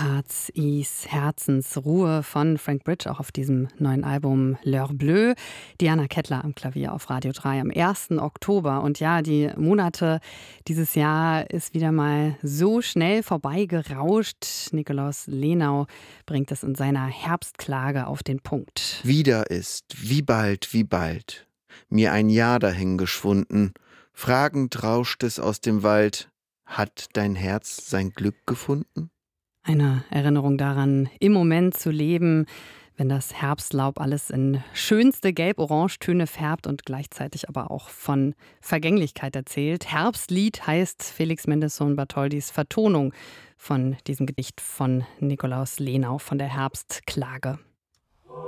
Hearts is Herzensruhe von Frank Bridge, auch auf diesem neuen Album L'Heure Bleue. Diana Kettler am Klavier auf Radio 3 am 1. Oktober. Und ja, die Monate dieses Jahr ist wieder mal so schnell vorbeigerauscht. Nikolaus Lenau bringt es in seiner Herbstklage auf den Punkt. Wieder ist, wie bald, mir ein Jahr dahingeschwunden. Fragend rauscht es aus dem Wald. Hat dein Herz sein Glück gefunden? Eine Erinnerung daran, im Moment zu leben, wenn das Herbstlaub alles in schönste Gelb-Orange-Töne färbt und gleichzeitig aber auch von Vergänglichkeit erzählt. Herbstlied heißt Felix Mendelssohn Bartholdys Vertonung von diesem Gedicht von Nikolaus Lenau von der Herbstklage.